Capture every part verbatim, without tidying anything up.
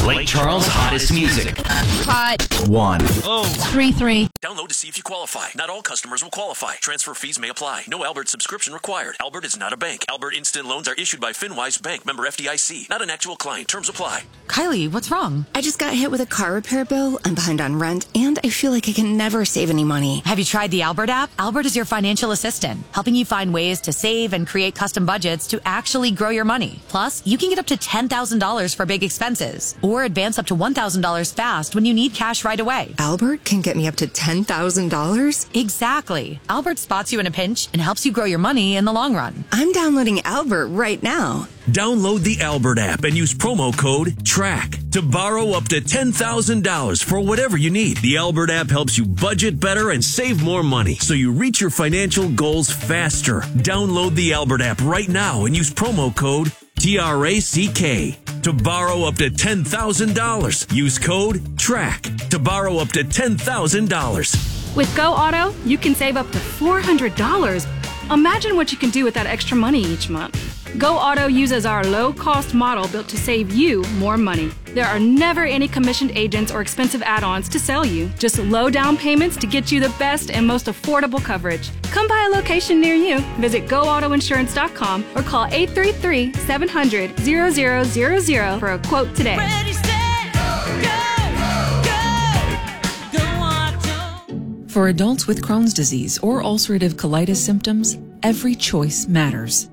Lake Charles' hottest music. Hot. One. Oh. Three, three. Download to see if you qualify. Not all customers will qualify. Transfer fees may apply. No Albert subscription required. Albert is not a bank. Albert Instant Loans are issued by FinWise Bank, member F D I C. Not an actual client. Terms apply. Kylie, what's wrong? I just got hit with a car repair bill. I'm behind on rent, and I feel like I can never save any money. Have you tried the Albert app? Albert is your financial assistant, helping you find ways to save and create custom budgets to actually grow your money. Plus, you can get up to ten thousand dollars for big expenses, or advance up to one thousand dollars fast when you need cash right away. Albert can get me up to ten thousand dollars? Exactly. Albert spots you in a pinch and helps you grow your money in the long run. I'm downloading Albert right now. Download the Albert app and use promo code TRACK to borrow up to ten thousand dollars for whatever you need. The Albert app helps you budget better and save more money so you reach your financial goals faster. Download the Albert app right now and use promo code T R A C K to borrow up to ten thousand dollars. Use code TRACK to borrow up to ten thousand dollars. With Go Auto, you can save up to four hundred dollars. Imagine what you can do with that extra money each month. Go Auto uses our low-cost model built to save you more money. There are never any commissioned agents or expensive add-ons to sell you. Just low down payments to get you the best and most affordable coverage. Come by a location near you. Visit go auto insurance dot com or call eight three three, seven hundred, zero zero zero zero for a quote today. Ready, set, go, go, go Auto. For adults with Crohn's disease or ulcerative colitis symptoms, every choice matters.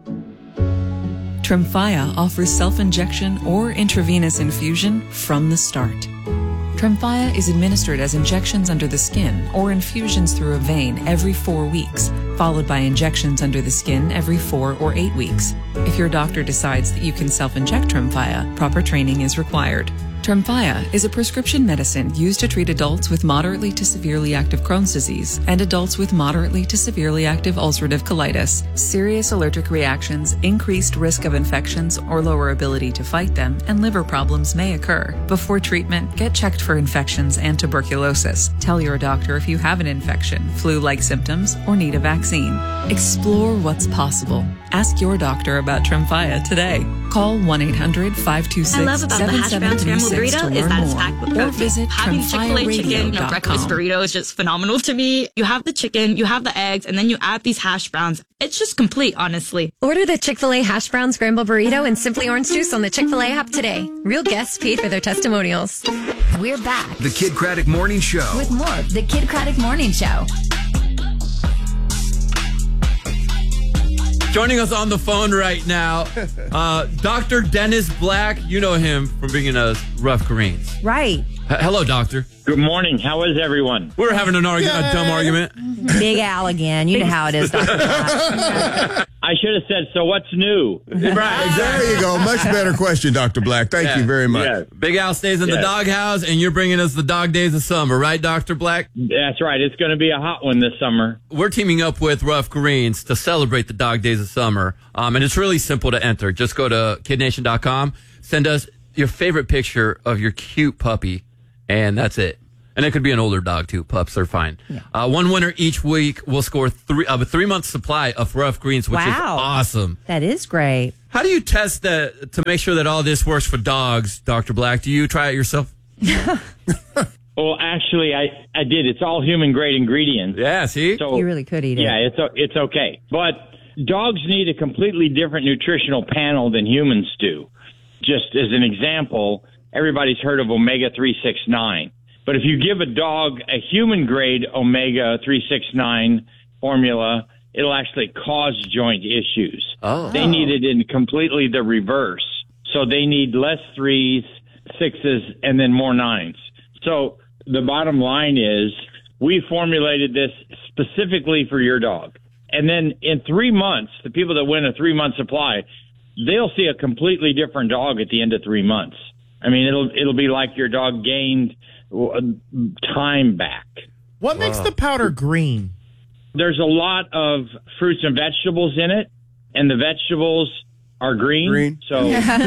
Tremfya offers self-injection or intravenous infusion from the start. Tremfya is administered as injections under the skin or infusions through a vein every four weeks, followed by injections under the skin every four or eight weeks. If your doctor decides that you can self-inject Tremfya, proper training is required. Tremfya is a prescription medicine used to treat adults with moderately to severely active Crohn's disease and adults with moderately to severely active ulcerative colitis. Serious allergic reactions, increased risk of infections or lower ability to fight them, and liver problems may occur. Before treatment, get checked for infections and tuberculosis. Tell your doctor if you have an infection, flu-like symptoms, or need a vaccine. Explore what's possible. Ask your doctor about Tremfya today. Call one eight hundred, five two six, seven seven three six burrito is that it's packed with protein. visit Having Chick-fil-A chicken, you know, breakfast burrito is just phenomenal to me. You have the chicken, you have the eggs, and then you add these hash browns. It's just complete, honestly. Order the Chick-fil-A hash brown scramble burrito and Simply Orange Juice on the Chick-fil-A app today. Real guests paid for their testimonials. We're back. The Kid Craddock Morning Show. With more of the Kid Craddock Morning Show. Joining us on the phone right now, uh, Doctor Dennis Black. You know him from bringing us Rough Greens. Right. H- hello, doctor. Good morning. How is everyone? We were having an argument, a dumb argument. Big Al again. You know how it is, Doctor Black. I should have said, so what's new? Right, exactly. There you go. Much better question, Doctor Black. Thank Yeah. you very much. Yes. Big Al stays in Yes. the doghouse, and you're bringing us the dog days of summer, right, Doctor Black? That's right. It's going to be a hot one this summer. We're teaming up with Rough Greens to celebrate the dog days of summer, um, and it's really simple to enter. Just go to kid nation dot com, send us your favorite picture of your cute puppy, and that's it. And it could be an older dog, too. Pups are fine. Yeah. Uh, one winner each week will score three, uh, a three-month supply of Rough Greens, which wow. is awesome. That is great. How do you test that to make sure that all this works for dogs, Doctor Black? Do you try it yourself? Well, actually, I, I did. It's all human-grade ingredients. Yeah, see? So, You really could eat it. Yeah, it's it's okay. But dogs need a completely different nutritional panel than humans do. Just as an example, everybody's heard of omega three sixty-nine. But if you give a dog a human-grade omega three sixty-nine formula, it'll actually cause joint issues. Oh. They need it in completely the reverse. So they need less threes, sixes, and then more nines. So the bottom line is we formulated this specifically for your dog. And then in three months, the people that win a three-month supply, they'll see a completely different dog at the end of three months. I mean, it'll it'll be like your dog gained time back. What makes Wow. the powder green? There's a lot of fruits and vegetables in it, and the vegetables are green. Green. So there you go.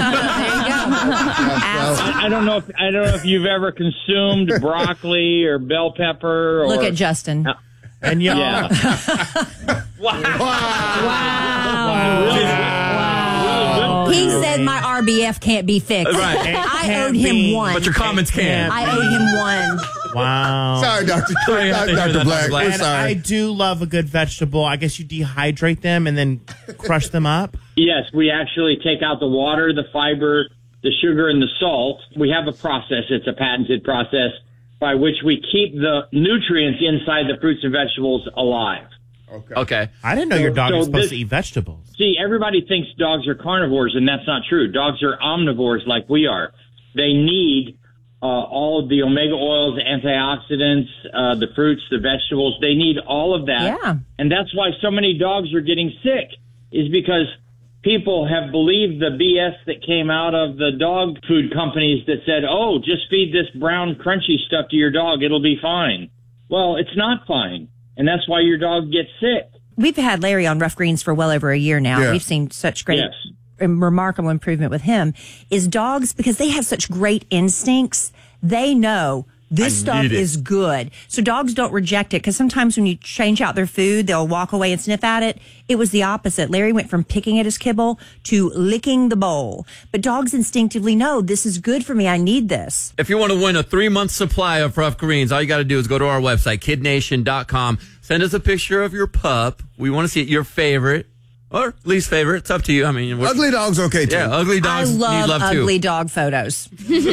I, I don't know if I don't know if you've ever consumed broccoli or bell pepper. Or, Look at Justin. Uh, and y'all. Yeah. Wow. Wow. Wow. Really, really good He said my R B F can't be fixed. Right. I Can't owed him be. one. But your comments can. I owed him one. Wow. Sorry, Doctor Sorry, I have to hear Doctor that, Black. Doctor Black. We're And I sorry. do love a good vegetable. I guess you dehydrate them and then crush them up. Yes, we actually take out the water, the fiber, the sugar, and the salt. We have a process. It's a patented process by which we keep the nutrients inside the fruits and vegetables alive. Okay. Okay. I didn't know your dog So was supposed this- to eat vegetables. See, everybody thinks dogs are carnivores, and that's not true. Dogs are omnivores like we are. They need uh, all of the omega oils, antioxidants, uh, the fruits, the vegetables. They need all of that. Yeah. And that's why so many dogs are getting sick, is because people have believed the B S that came out of the dog food companies that said, oh, just feed this brown crunchy stuff to your dog. It'll be fine. Well, it's not fine. And that's why your dog gets sick. We've had Larry on Rough Greens for well over a year now. Yeah. We've seen such great, Yes. remarkable improvement with him. Is dogs, because they have such great instincts, they know this I stuff need it. is good. So dogs don't reject it, because sometimes when you change out their food, they'll walk away and sniff at it. It was the opposite. Larry went from picking at his kibble to licking the bowl. But dogs instinctively know this is good for me. I need this. If you want to win a three-month supply of Rough Greens, all you got to do is go to our website, kid nation dot com. Send us a picture of your pup. We want to see it, your favorite or least favorite. It's up to you. I mean, what- Ugly dog's okay, too. yeah, ugly dogs I love, need love ugly too. dog photos.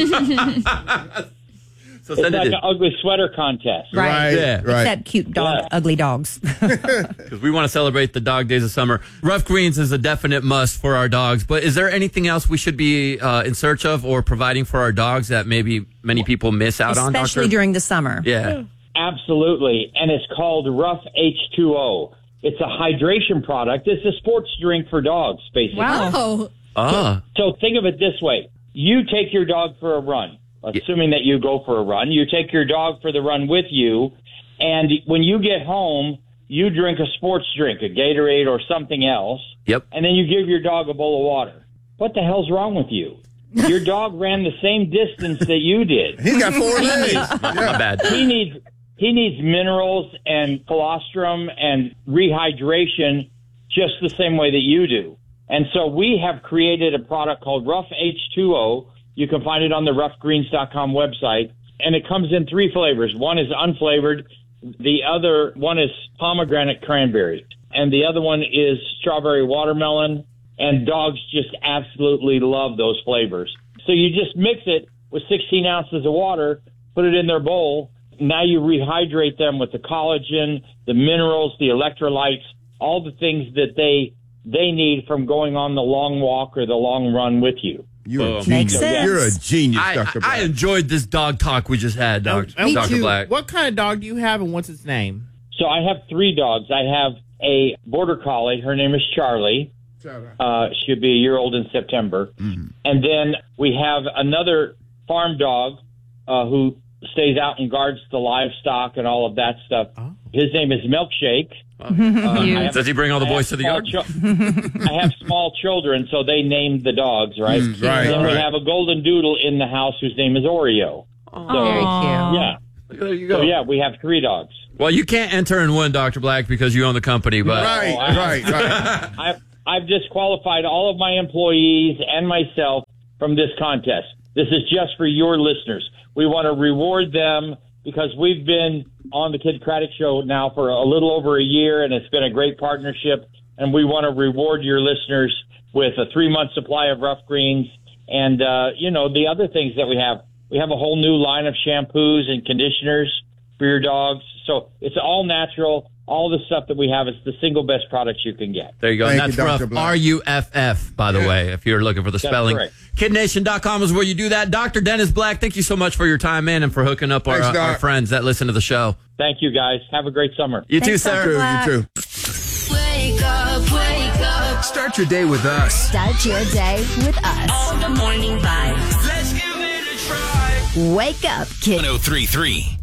So It's send like it an ugly sweater contest. Right, Yeah. right. Except cute dog, Yeah. ugly dogs. because we want to celebrate the dog days of summer. Rough Greens is a definite must for our dogs. But is there anything else we should be uh, in search of or providing for our dogs that maybe many people miss out on? Especially Doctor? during the summer. Yeah. Absolutely. And it's called Rough H two O. It's a hydration product. It's a sports drink for dogs, basically. Wow. Ah. So think of it this way. You take your dog for a run, assuming that you go for a run. You take your dog for the run with you, and when you get home, you drink a sports drink, a Gatorade or something else, Yep. and then you give your dog a bowl of water. What the hell's wrong with you? Your dog ran the same distance that you did. He's got four legs. My bad. He needs he needs minerals and colostrum and rehydration just the same way that you do. And so we have created a product called Rough H two O. You can find it on the rough greens dot com website. And it comes in three flavors. One is unflavored. The other one is pomegranate cranberry. And the other one is strawberry watermelon. And dogs just absolutely love those flavors. So you just mix it with sixteen ounces of water, put it in their bowl. Now you rehydrate them with the collagen, the minerals, the electrolytes, all the things that they they need from going on the long walk or the long run with you. You're a Makes genius. sense. You're a genius, I, Doctor I, Black. I enjoyed this dog talk we just had, Doctor Me Doctor too. Black. What kind of dog do you have and what's its name? So I have three dogs. I have a border collie. Her name is Charlie. Uh, she'll be a year old in September. And then we have another farm dog uh, who stays out and guards the livestock and all of that stuff. His name is Milkshake. Uh, I have- Does he bring all the I boys have to the small yard? chil- I have small children, so they named the dogs, right? Mm, right, And then we right. have a golden doodle in the house whose name is Oreo. So, Very cute. yeah. There you go. So, yeah, we have three dogs. Well, you can't enter and win, Doctor Black, because you own the company. But Right, Oh, I- right, right. I've, I've disqualified all of my employees and myself from this contest. This is just for your listeners. We want to reward them because we've been on the Kid Craddock Show now for a little over a year, and it's been a great partnership. And we want to reward your listeners with a three-month supply of Rough Greens and, uh, you know, the other things that we have. We have a whole new line of shampoos and conditioners for your dogs. So it's all natural. All the stuff that we have is the single best products you can get. there you go. Thank and you, that's Doctor rough. Black. R U F F, by the way, if you're looking for the That's spelling. correct. kid nation dot com is where you do that. Doctor Dennis Black, thank you so much for your time, man, and for hooking up our, Thanks, uh, Doc. our friends that listen to the show. Thank you, guys. Have a great summer. You too, Thanks, Doctor sir. Black. You too. Wake up, wake up. Start your day with us. Start your day with us. All the morning vibes. Let's give it a try. Wake up, kid. one oh three point three